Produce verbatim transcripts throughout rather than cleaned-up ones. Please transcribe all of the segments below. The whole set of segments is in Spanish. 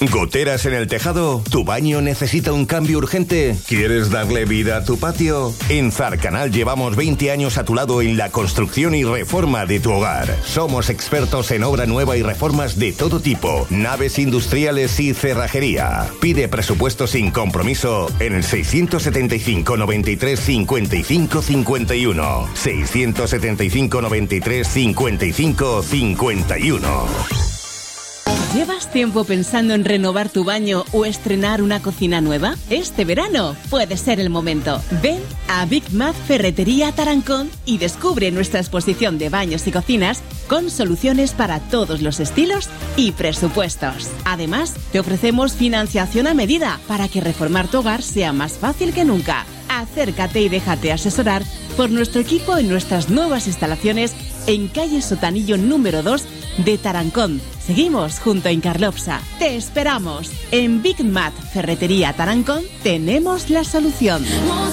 ¿Goteras en el tejado? ¿Tu baño necesita un cambio urgente? ¿Quieres darle vida a tu patio? En Zarcanal llevamos veinte años a tu lado en la construcción y reforma de tu hogar. Somos expertos en obra nueva y reformas de todo tipo, naves industriales y cerrajería. Pide presupuesto sin compromiso en el seiscientos setenta y cinco, noventa y tres, cincuenta y cinco, cincuenta y uno. seiscientos setenta y cinco, noventa y tres, cincuenta y cinco, cincuenta y uno. ¿Llevas tiempo pensando en renovar tu baño o estrenar una cocina nueva? Este verano puede ser el momento. Ven a Big Mat Ferretería Tarancón y descubre nuestra exposición de baños y cocinas con soluciones para todos los estilos y presupuestos. Además, te ofrecemos financiación a medida para que reformar tu hogar sea más fácil que nunca. Acércate y déjate asesorar por nuestro equipo en nuestras nuevas instalaciones en calle Sotanillo número dos de Tarancón. Seguimos junto a Incarlopsa. Te esperamos. En Big Mat Ferretería Tarancón tenemos la solución.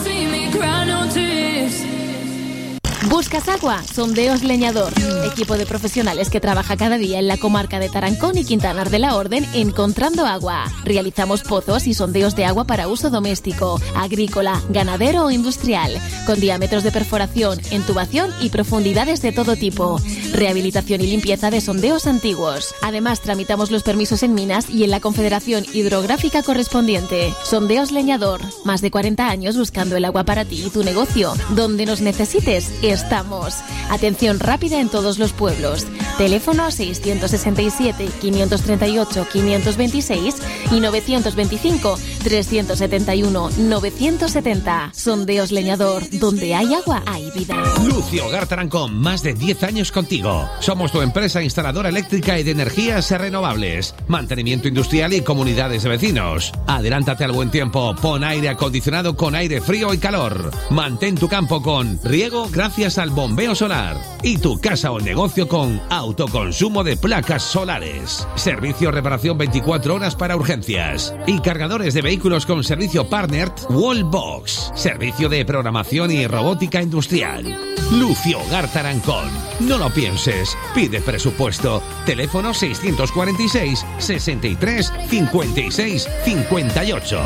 ¿Buscas agua? Sondeos Leñador. Equipo de profesionales que trabaja cada día en la comarca de Tarancón y Quintanar de la Orden encontrando agua. Realizamos pozos y sondeos de agua para uso doméstico, agrícola, ganadero o industrial, con diámetros de perforación, intubación y profundidades de todo tipo. Rehabilitación y limpieza de sondeos antiguos. Además, tramitamos los permisos en minas y en la Confederación Hidrográfica correspondiente. Sondeos Leñador. Más de cuarenta años buscando el agua para ti y tu negocio. Donde nos necesites, estamos. Atención rápida en todos los pueblos. Teléfono seiscientos sesenta y siete, quinientos treinta y ocho, quinientos veintiséis y novecientos veinticinco, trescientos setenta y uno, novecientos setenta. Sondeos Leñador. Donde hay agua, hay vida. Lucio Hogar Tarancón, más de diez años contigo. Somos tu empresa instaladora eléctrica y de energías renovables, mantenimiento industrial y comunidades de vecinos. Adelántate al buen tiempo, pon aire acondicionado con aire frío y calor. Mantén tu campo con riego gracias al bombeo solar y tu casa o negocio con autoconsumo de placas solares. Servicio reparación veinticuatro horas para urgencias y cargadores de vehículos con servicio Partner Wallbox. Servicio de programación y robótica industrial. Lucio Hogar Tarancón. No lo pienses. Pide presupuesto. Teléfono seiscientos cuarenta y seis, sesenta y tres, cincuenta y seis, cincuenta y ocho.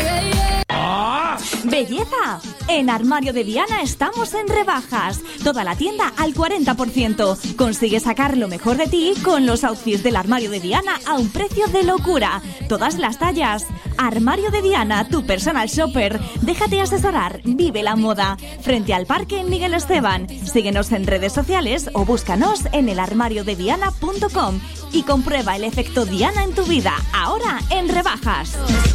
¡Belleza! En Armario de Diana estamos en rebajas. Toda la tienda al cuarenta por ciento. Consigue sacar lo mejor de ti con los outfits del Armario de Diana a un precio de locura. Todas las tallas. Armario de Diana, tu personal shopper. Déjate asesorar. Vive la moda. Frente al Parque Miguel Esteban. Síguenos en redes sociales o búscanos en el armario de diana punto com y comprueba el efecto Diana en tu vida. Ahora en rebajas.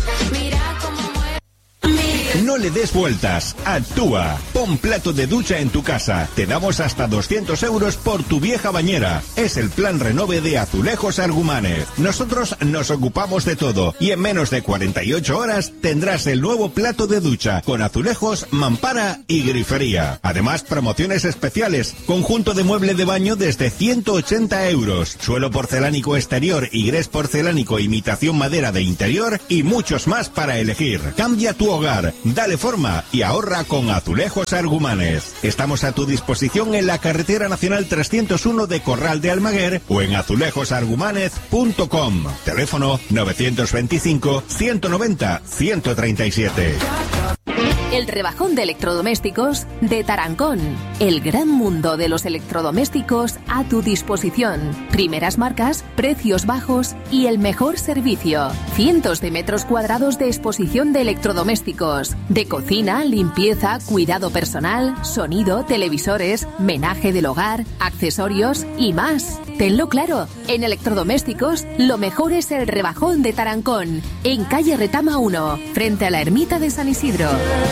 No le des vueltas, actúa. Pon plato de ducha en tu casa. Te damos hasta doscientos euros por tu vieja bañera. Es el plan renove de Azulejos Argumanes. Nosotros nos ocupamos de todo y en menos de cuarenta y ocho horas tendrás el nuevo plato de ducha con azulejos, mampara y grifería. Además, promociones especiales. Conjunto de mueble de baño desde ciento ochenta euros. Suelo porcelánico exterior y grés porcelánico imitación madera de interior y muchos más para elegir. Cambia tu hogar. Dale forma y ahorra con Azulejos Argumanes. Estamos a tu disposición en la carretera nacional trescientos uno de Corral de Almaguer o en azulejos argumanes punto com. Teléfono novecientos veinticinco, ciento noventa, ciento treinta y siete. El rebajón de electrodomésticos de Tarancón. El gran mundo de los electrodomésticos a tu disposición. Primeras marcas, precios bajos y el mejor servicio. Cientos de metros cuadrados de exposición de electrodomésticos. De cocina, limpieza, cuidado personal, sonido, televisores, menaje del hogar, accesorios y más. Tenlo claro, en electrodomésticos lo mejor es el rebajón de Tarancón. En calle Retama uno, frente a la ermita de San Isidro.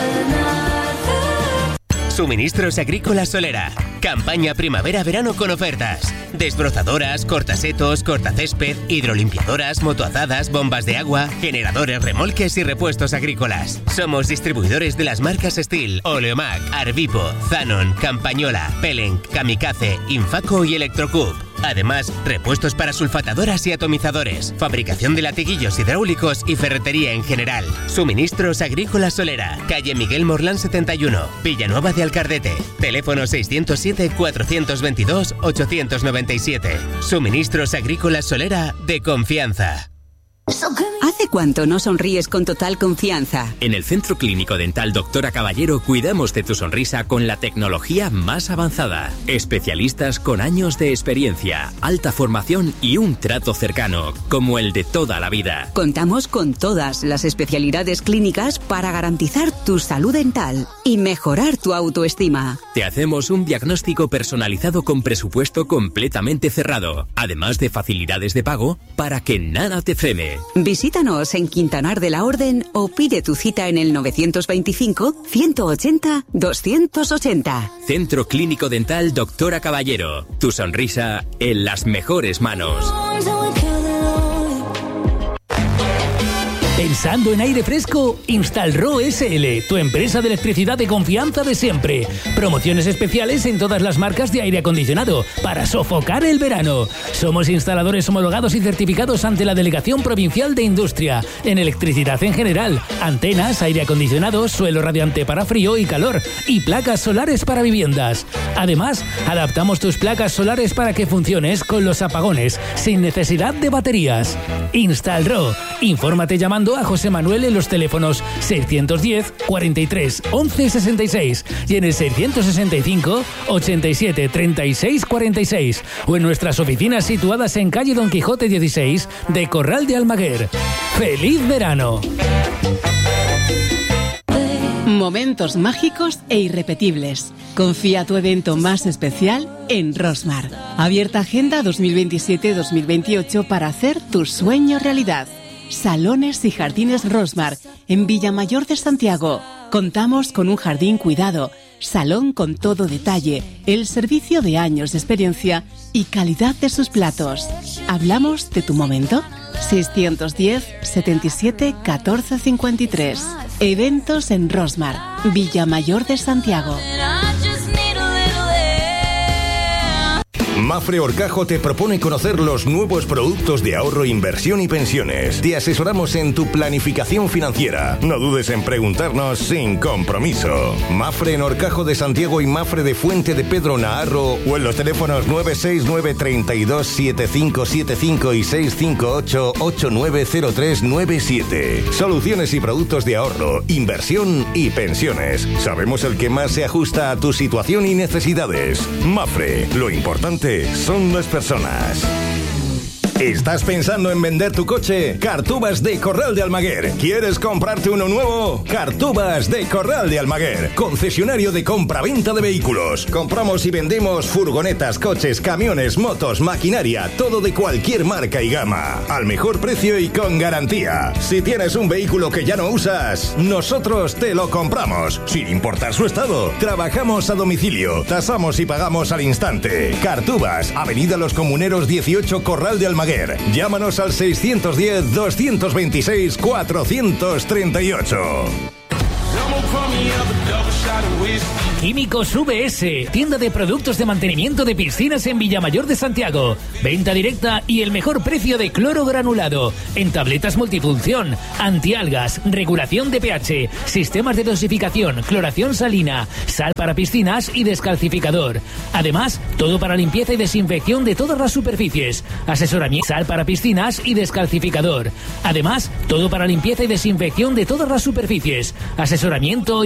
Suministros Agrícolas Solera. Campaña primavera-verano con ofertas. Desbrozadoras, cortasetos, cortacésped, hidrolimpiadoras, motoazadas, bombas de agua, generadores, remolques y repuestos agrícolas. Somos distribuidores de las marcas Steel, Oleomac, Arvipo, Zanon, Campañola, Pellenc, Kamikaze, Infaco y Electrocub. Además, repuestos para sulfatadoras y atomizadores, fabricación de latiguillos hidráulicos y ferretería en general. Suministros Agrícolas Solera, calle Miguel Morlán setenta y uno, Villanueva de Alcardete. Teléfono seiscientos siete, cuatrocientos veintidós, ochocientos noventa y siete. Suministros Agrícolas Solera de confianza. ¿Hace cuánto no sonríes con total confianza? En el Centro Clínico Dental Doctora Caballero cuidamos de tu sonrisa con la tecnología más avanzada. Especialistas con años de experiencia, alta formación y un trato cercano, como el de toda la vida. Contamos con todas las especialidades clínicas para garantizar tu salud dental y mejorar tu autoestima. Te hacemos un diagnóstico personalizado con presupuesto completamente cerrado, además de facilidades de pago para que nada te frene. Visítanos en Quintanar de la Orden o pide tu cita en el novecientos veinticinco, ciento ochenta, doscientos ochenta. Centro Clínico Dental Doctora Caballero. Tu sonrisa en las mejores manos. Pensando en aire fresco, Instalro S L, tu empresa de electricidad de confianza de siempre. Promociones especiales en todas las marcas de aire acondicionado para sofocar el verano. Somos instaladores homologados y certificados ante la Delegación Provincial de Industria, en electricidad en general, antenas, aire acondicionado, suelo radiante para frío y calor y placas solares para viviendas. Además, adaptamos tus placas solares para que funciones con los apagones, sin necesidad de Instalro. Infórmate llamando a José Manuel en los teléfonos seiscientos diez, cuarenta y tres, once sesenta y seis y en el seiscientos sesenta y cinco, ochenta y siete, treinta y seis, cuarenta y seis o en nuestras oficinas situadas en calle Don Quijote dieciséis de Corral de Almaguer. ¡Feliz verano! Momentos mágicos e irrepetibles. Confía tu evento más especial en Rosmar. Abierta agenda dos mil veintisiete dos mil veintiocho para hacer tu sueño realidad. Salones y Jardines Rosmar, en Villamayor de Santiago. Contamos con un jardín cuidado, salón con todo detalle, el servicio de años de experiencia y calidad de sus platos. ¿Hablamos de tu momento? seiscientos diez, setenta y siete, catorce cincuenta y tres. Eventos en Rosmar, Villamayor de Santiago. Mapfre Horcajo te propone conocer los nuevos productos de ahorro, inversión y pensiones. Te asesoramos en tu planificación financiera. No dudes en preguntarnos sin compromiso. Mapfre en Horcajo de Santiago y Mapfre de Fuente de Pedro Naharro o en los teléfonos nueve seis nueve, treinta y dos, setenta y cinco setenta y cinco y seis cinco ocho, ocho nueve cero tres nueve siete. Soluciones y productos de ahorro, inversión y pensiones. Sabemos el que más se ajusta a tu situación y necesidades. Mapfre, lo importante son las personas. ¿Estás pensando en vender tu coche? Cartubas de Corral de Almaguer. ¿Quieres comprarte uno nuevo? Cartubas de Corral de Almaguer, concesionario de compra-venta de vehículos. Compramos y vendemos furgonetas, coches, camiones, motos, maquinaria, todo de cualquier marca y gama, al mejor precio y con garantía. Si tienes un vehículo que ya no usas, nosotros te lo compramos, sin importar su estado. Trabajamos a domicilio, tasamos y pagamos al instante. Cartubas, Avenida Los Comuneros dieciocho, Corral de Almaguer. Llámanos al seiscientos diez, doscientos veintiséis, cuatrocientos treinta y ocho. Químicos V S, tienda de productos de mantenimiento de piscinas en Villamayor de Santiago. Venta directa y el mejor precio de cloro granulado. En tabletas multifunción, antialgas, regulación de pH, sistemas de dosificación, cloración salina, sal para piscinas y descalcificador. Además, todo para limpieza y desinfección de todas las superficies. Asesoramiento, sal para piscinas y descalcificador. Además, todo para limpieza y desinfección de todas las superficies. Asesoramiento y